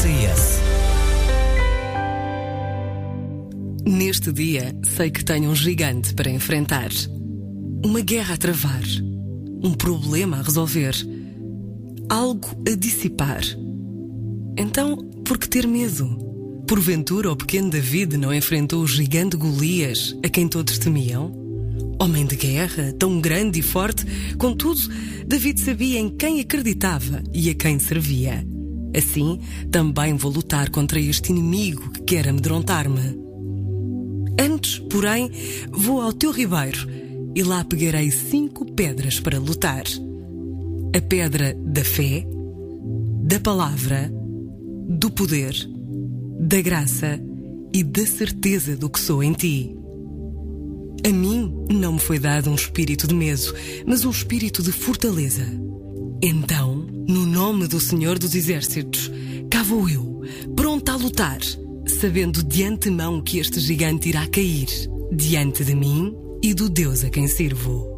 RCS. Neste dia, sei que tenho um gigante para enfrentar. Uma guerra a travar. Um problema a resolver. Algo a dissipar. Então, por que ter medo? Porventura o pequeno David não enfrentou o gigante Golias, a quem todos temiam? Homem de guerra, tão grande e forte, contudo, David sabia em quem acreditava e a quem servia. Assim, também vou lutar contra este inimigo que quer amedrontar-me. Antes, porém, vou ao teu ribeiro e lá pegarei 5 pedras para lutar. A pedra da fé, da palavra, do poder, da graça e da certeza do que sou em ti. A mim não me foi dado um espírito de medo, mas um espírito de fortaleza. Então, no nome do Senhor dos Exércitos, cá vou eu, pronta a lutar, sabendo de antemão que este gigante irá cair diante de mim e do Deus a quem sirvo.